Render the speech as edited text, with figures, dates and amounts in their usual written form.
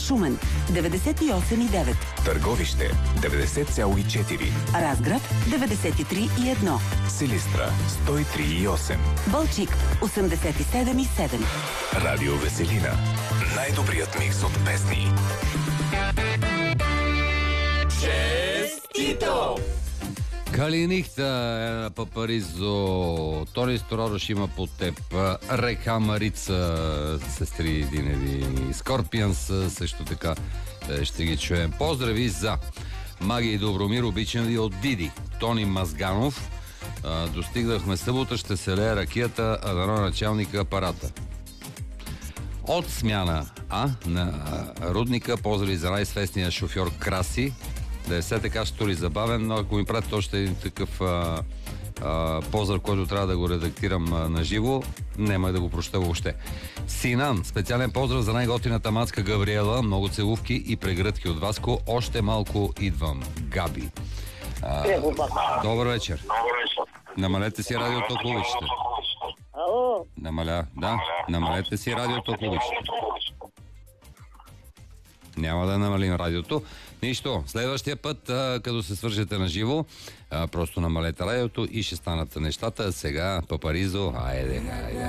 Шумен 98,9. Търговище 90,4. Разград 93,1. Силистра 103,8. Балчик 87,7. Радио Веселина. Най-добрият микс от песни. Честито! Калинихта, Папаризо, Тони Сторожош има по теб, Река Марица, сестри Диневи, Скорпианс също така ще ги чуем. Поздрави за Маги и Добромир, обичам ви от Диди, Тони Мазганов. Достигнахме събота, ще се лее ракията, а дано началника апарата. От смяна на Рудника, поздрави за най-свестния шофьор Краси. Да е все така стори забавен, но ако ми пратите още един такъв поздрав, който трябва да го редактирам на живо, няма да го проща въобще. Синан, специален поздрав за най-готината мацка Габриела, много целувки и прегръдки от Васко, още малко идвам. Габи. Добър вечер. Намалете си радиото, ако обичате. Ало? Намалете си радиото, ако обичате. Няма да намалим радиото. Нищо, следващия път, като се свържете на живо, просто намалете радиото и ще станат нещата. Сега, Папаризо, айде.